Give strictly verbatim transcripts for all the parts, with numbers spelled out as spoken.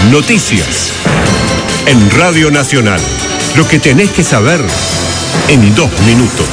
Noticias. En Radio Nacional. Lo que tenés que saber en dos minutos.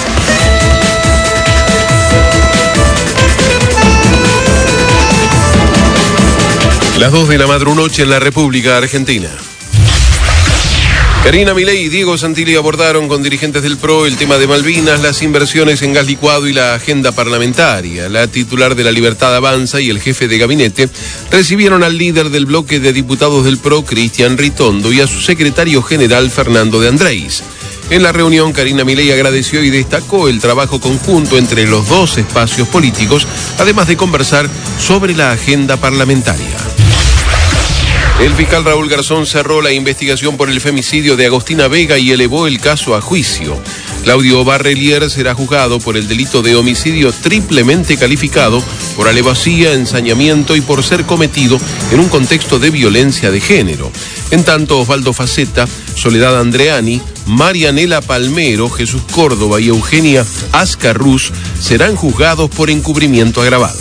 Las dos de la madrunoche en la República Argentina. Karina Milei y Diego Santilli abordaron con dirigentes del P R O el tema de Malvinas, las inversiones en gas licuado y la agenda parlamentaria. La titular de La Libertad Avanza y el jefe de gabinete recibieron al líder del bloque de diputados del P R O, Cristian Ritondo, y a su secretario general, Fernando de Andrés. En la reunión, Karina Milei agradeció y destacó el trabajo conjunto entre los dos espacios políticos, además de conversar sobre la agenda parlamentaria. El fiscal Raúl Garzón cerró la investigación por el femicidio de Agostina Vega y elevó el caso a juicio. Claudio Barrelier será juzgado por el delito de homicidio triplemente calificado por alevosía, ensañamiento y por ser cometido en un contexto de violencia de género. En tanto, Osvaldo Faceta, Soledad Andreani, Marianela Palmero, Jesús Córdoba y Eugenia Ascarrús serán juzgados por encubrimiento agravado.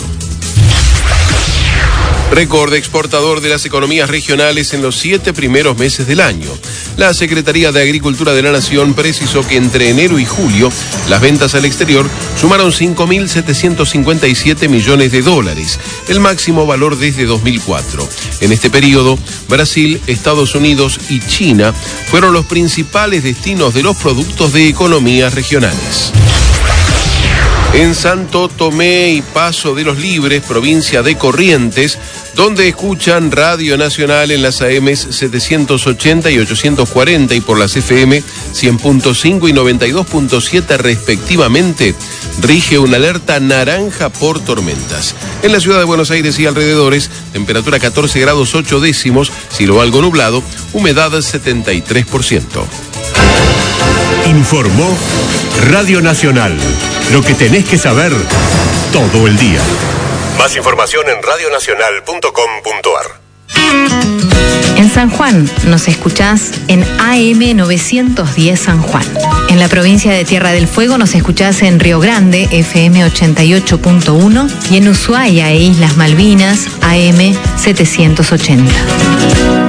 Récord exportador de las economías regionales en los siete primeros meses del año. La Secretaría de Agricultura de la Nación precisó que entre enero y julio las ventas al exterior sumaron cinco mil setecientos cincuenta y siete millones de dólares, el máximo valor desde dos mil cuatro. En este periodo, Brasil, Estados Unidos y China fueron los principales destinos de los productos de economías regionales. En Santo Tomé y Paso de los Libres, provincia de Corrientes, donde escuchan Radio Nacional en las A M setecientos ochenta y ochocientos cuarenta y por las F M cien punto cinco y noventa y dos punto siete respectivamente, rige una alerta naranja por tormentas. En la ciudad de Buenos Aires y alrededores, temperatura catorce grados ocho décimos, cielo algo nublado, humedad setenta y tres por ciento. Informó Radio Nacional. Lo que tenés que saber todo el día. Más información en radio nacional punto com punto a r. En San Juan nos escuchás en A M novecientos diez San Juan. En la provincia de Tierra del Fuego nos escuchás en Río Grande, F M ochenta y ocho punto uno, y en Ushuaia e Islas Malvinas, A M setecientos ochenta.